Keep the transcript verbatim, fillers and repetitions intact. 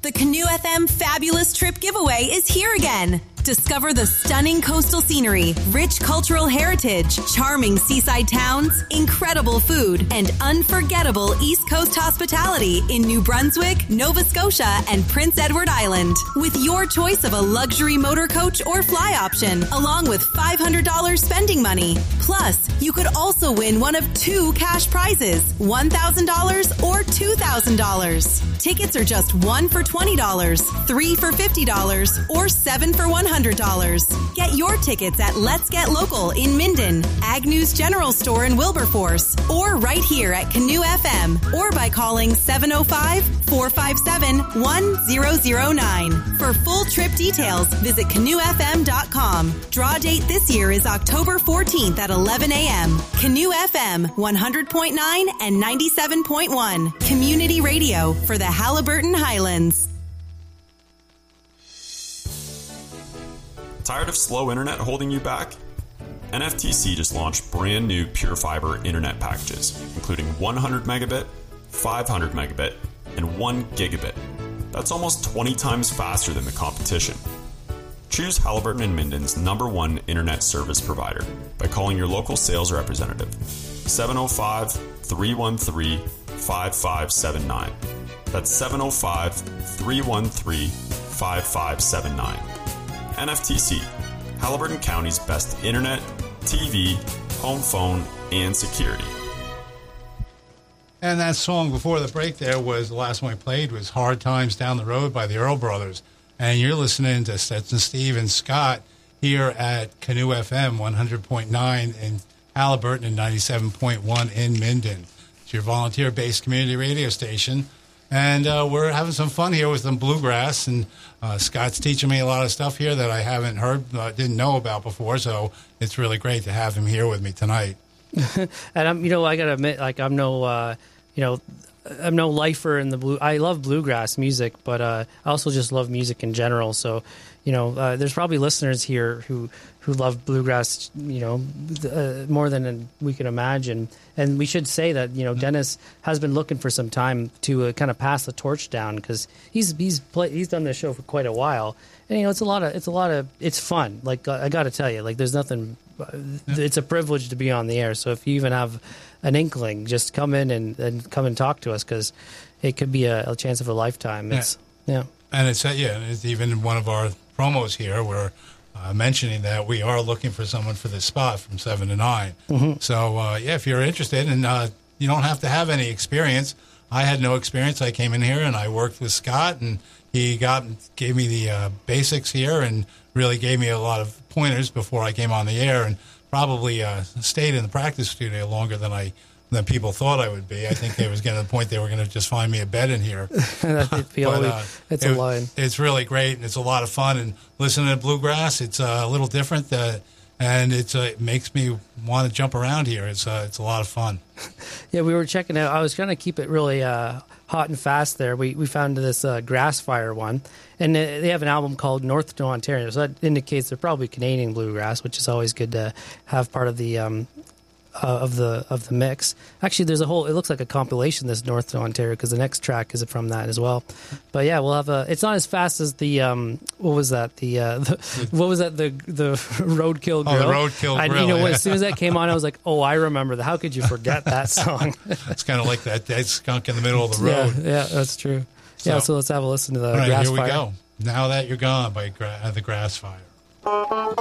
The Canoe F M Fabulous Trip Giveaway is here again. Discover the stunning coastal scenery, rich cultural heritage, charming seaside towns, incredible food, and unforgettable East Coast hospitality in New Brunswick, Nova Scotia, and Prince Edward Island. With your choice of a luxury motor coach or fly option, along with five hundred dollars spending money. Plus, you could also win one of two cash prizes, one thousand dollars or two thousand dollars. Tickets are just one for twenty dollars, three for fifty dollars, or seven for one hundred dollars. Get your tickets at Let's Get Local in Minden, Agnew's General Store in Wilberforce, or right here at Canoe F M, or by calling seven oh five, four five seven, one oh oh nine. For full trip details, visit canoe f m dot com. Draw date this year is October fourteenth at eleven a.m. Canoe F M, one hundred point nine and ninety-seven point one. Community radio for the Haliburton Highlands. Tired of slow internet holding you back? N F T C just launched brand new Pure Fiber internet packages, including one hundred megabit, five hundred megabit, and one gigabit. That's almost twenty times faster than the competition. Choose Haliburton and Minden's number one internet service provider by calling your local sales representative, seven oh five, three one three, five five seven nine. That's seven oh five, three one three, five five seven nine. N F T C, Haliburton County's best internet, T V, home phone, and security. And that song before the break there was, the last one we played was Hard Times Down the Road by the Earl Brothers. And you're listening to Stetson Steve and Scott here at Canoe F M one hundred point nine in Haliburton and ninety-seven point one in Minden. It's your volunteer-based community radio station. And uh, we're having some fun here with some bluegrass, and uh, Scott's teaching me a lot of stuff here that I haven't heard, uh, didn't know about before, so it's really great to have him here with me tonight. And I'm, you know, I gotta admit, like I'm no, uh, you know, I'm no lifer in the blue. I love bluegrass music, but uh, I also just love music in general. So, you know, uh, there's probably listeners here who who love bluegrass, you know, uh, more than we can imagine. And we should say that, you know, Dennis has been looking for some time to uh, kind of pass the torch down, because he's he's play, he's done this show for quite a while, and you know, it's a lot of it's a lot of it's fun. Like uh, I got to tell you, like there's nothing. It's a privilege to be on the air. So if you even have an inkling, just come in and, and come and talk to us, because it could be a, a chance of a lifetime. It's yeah, yeah. And it's uh, yeah, it's even one of our promos here where. Uh, mentioning that we are looking for someone for this spot from seven to nine. Mm-hmm. So, uh, yeah, if you're interested, and uh, you don't have to have any experience. I had no experience. I came in here and I worked with Scott, and he got gave me the uh, basics here and really gave me a lot of pointers before I came on the air, and probably uh, stayed in the practice studio longer than I than people thought I would be. I think they was getting to the point they were going to just find me a bed in here. but, uh, it's a it, line. It's really great, and it's a lot of fun. And listening to bluegrass, it's uh, a little different, uh, and it's uh, it makes me want to jump around here. It's uh, it's a lot of fun. Yeah, we were checking out. I was trying to keep it really uh, hot and fast there. We we found this uh, Grassfire one, and they have an album called North to Ontario, so that indicates they're probably Canadian bluegrass, which is always good to have part of the um, Uh, of the of the mix. Actually, there's a whole. It looks like a compilation. This North to Ontario, because the next track is from that as well. But yeah, we'll have a. It's not as fast as the um. What was that? The, uh, the what was that? The the Roadkill Grill. Oh, the Roadkill Grill. I, you know, yeah. as soon as that came on, I was like, oh, I remember that. How could you forget that song? It's kind of like that dead skunk in the middle of the road. Yeah, yeah, that's true. So, yeah, so let's have a listen to the all right, Grass here we Fire. go. Now That You're Gone by Gra- the Grassfire.